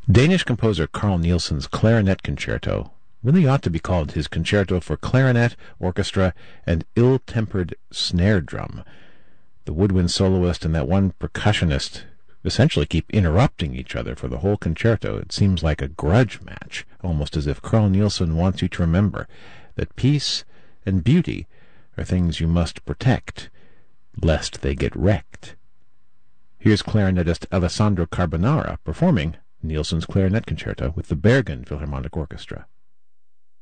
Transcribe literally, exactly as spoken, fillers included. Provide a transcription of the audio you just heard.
Danish composer Carl Nielsen's Clarinet Concerto really ought to be called his Concerto for Clarinet, Orchestra, and Ill-Tempered Snare Drum. The woodwind soloist and that one percussionist essentially keep interrupting each other for the whole concerto. It seems like a grudge match, almost as if Carl Nielsen wants you to remember that peace and beauty are things you must protect, lest they get wrecked. Here's clarinetist Alessandro Carbonara performing Nielsen's Clarinet Concerto with the Bergen Philharmonic Orchestra.